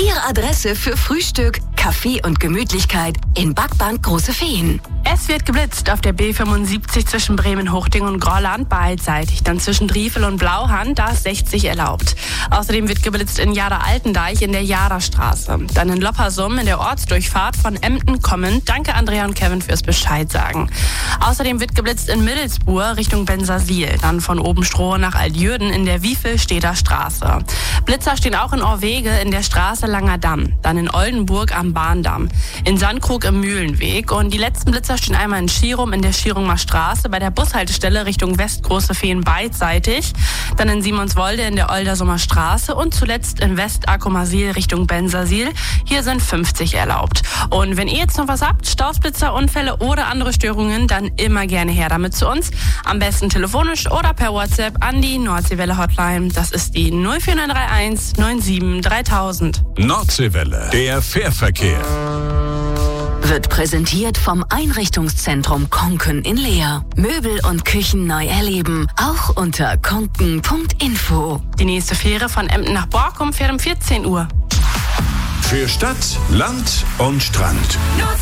Ihre Adresse für Frühstück, Kaffee und Gemütlichkeit in Backbank Große Feen. Es wird geblitzt auf der B75 zwischen Bremen-Hochding und Grolland beidseitig. Dann zwischen Driefel und Blauhand, da ist 60 erlaubt. Außerdem wird geblitzt in Jada-Altendeich in der Jada-Straße. Dann in Loppersum in der Ortsdurchfahrt von Emden kommend. Danke Andrea und Kevin fürs Bescheid sagen. Außerdem wird geblitzt in Middelsbuhr Richtung Bensersiel. Dann von Obenstroh nach Altjürden in der Wiefelstedter Straße. Blitzer stehen auch in Orwege in der Straße Langer Damm. Dann in Oldenburg am Bahndamm. In Sandkrug im Mühlenweg. Und die letzten Blitzer stehen einmal in Schirum in der Schirumer Straße bei der Bushaltestelle Richtung West Große Feen beidseitig. Dann in Simonswolde in der Oldersumer Straße und zuletzt in West Akomasil Richtung Bensersiel. Hier sind 50 erlaubt. Und wenn ihr jetzt noch was habt, Staus, Blitzer, Unfälle oder andere Störungen, dann immer gerne her damit zu uns. Am besten telefonisch oder per WhatsApp an die Nordseewelle Hotline. Das ist die 04931 97 3000. Nordseewelle, der Fährverkehr. Wird präsentiert vom Einrichtungszentrum Konken in Leer. Möbel und Küchen neu erleben, auch unter konken.info. Die nächste Fähre von Emden nach Borkum fährt um 14 Uhr. Für Stadt, Land und Strand.